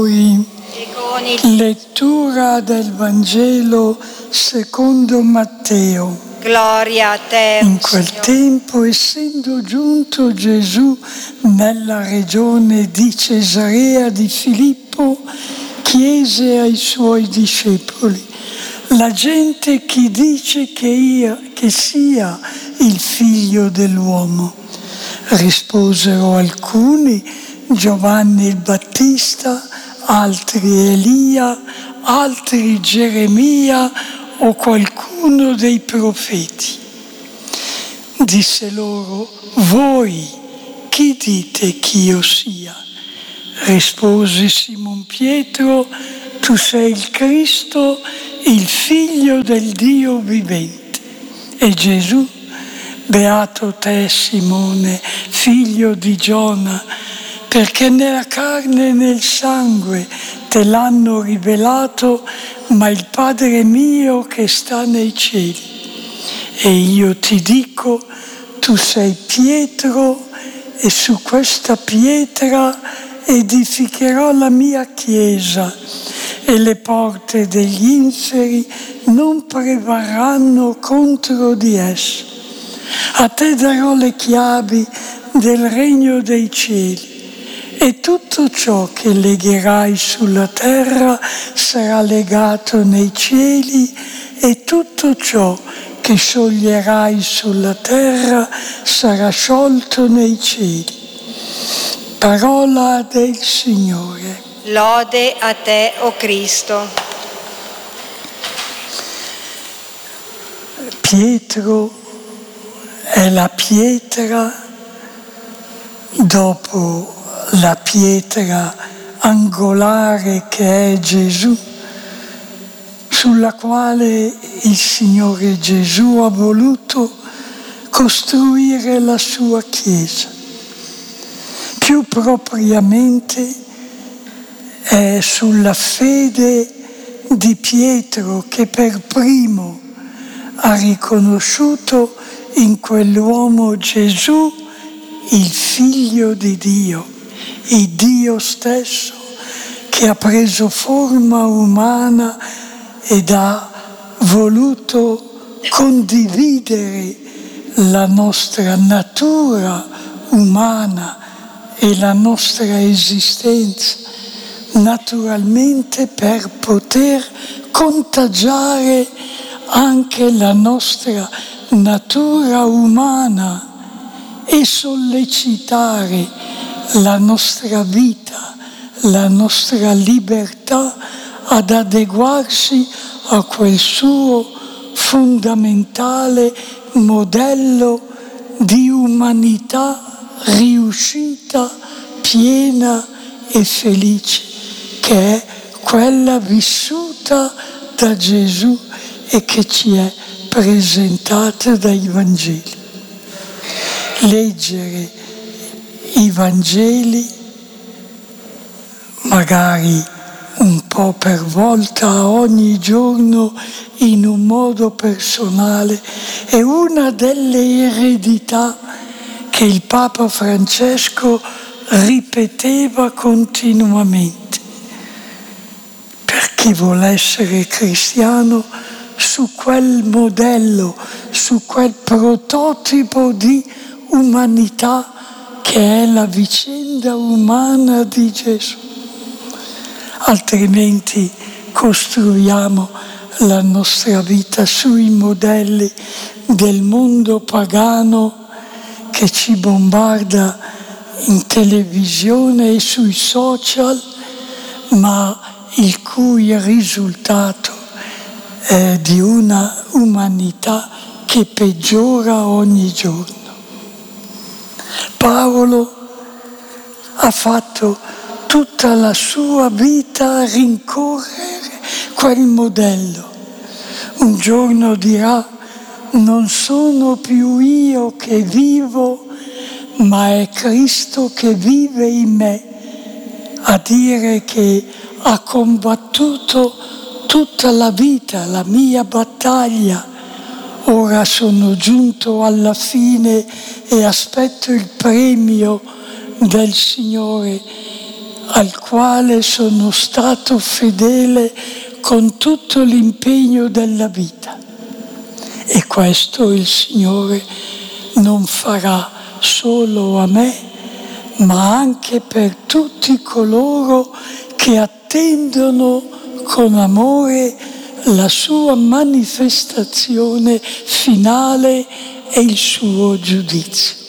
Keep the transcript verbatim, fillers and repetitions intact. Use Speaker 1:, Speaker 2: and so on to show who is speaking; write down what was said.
Speaker 1: Lettura del Vangelo secondo Matteo.
Speaker 2: Gloria a te,
Speaker 1: In quel
Speaker 2: Signore.
Speaker 1: tempo, essendo giunto Gesù nella regione di Cesarea di Filippo, chiese ai suoi discepoli: la gente chi dice che, io, che sia il figlio dell'uomo? Risposero alcuni: Giovanni il Battista, altri Elia, altri Geremia o qualcuno dei profeti. Disse loro: voi chi dite ch'io sia? Rispose Simon Pietro: tu sei il Cristo, il figlio del Dio vivente. E Gesù: beato te, Simone, figlio di Giona, perché nella carne e nel sangue te l'hanno rivelato, ma il Padre mio che sta nei cieli. E io ti dico, tu sei Pietro, e su questa pietra edificherò la mia chiesa, e le porte degli inferi non prevarranno contro di essa. A te darò le chiavi del regno dei cieli, e tutto ciò che legherai sulla terra sarà legato nei cieli, e tutto ciò che scioglierai sulla terra sarà sciolto nei cieli. Parola del Signore.
Speaker 2: Lode a te, o Cristo.
Speaker 1: Pietro è la pietra dopo la pietra angolare che è Gesù, sulla quale il Signore Gesù ha voluto costruire la sua Chiesa. Più propriamente è sulla fede di Pietro, che per primo ha riconosciuto in quell'uomo Gesù il Figlio di Dio, il Dio stesso che ha preso forma umana ed ha voluto condividere la nostra natura umana e la nostra esistenza, naturalmente per poter contagiare anche la nostra natura umana e sollecitare la nostra vita, la nostra libertà ad adeguarsi a quel suo fondamentale modello di umanità riuscita, piena e felice, che è quella vissuta da Gesù e che ci è presentata dai Vangeli. Leggere i Vangeli, magari un po' per volta ogni giorno in un modo personale, è una delle eredità che il Papa Francesco ripeteva continuamente. Per chi vuole essere cristiano, su quel modello, su quel prototipo di umanità che è la vicenda umana di Gesù. Altrimenti costruiamo la nostra vita sui modelli del mondo pagano che ci bombarda in televisione e sui social, ma il cui risultato è di una umanità che peggiora ogni giorno. Paolo ha fatto tutta la sua vita a rincorrere quel modello. Un giorno dirà: non sono più io che vivo, ma è Cristo che vive in me, a dire che ha combattuto tutta la vita, la mia battaglia. Ora sono giunto alla fine e aspetto il premio del Signore al quale sono stato fedele con tutto l'impegno della vita. E questo il Signore non farà solo a me, ma anche per tutti coloro che attendono con amore la sua manifestazione finale e il suo giudizio.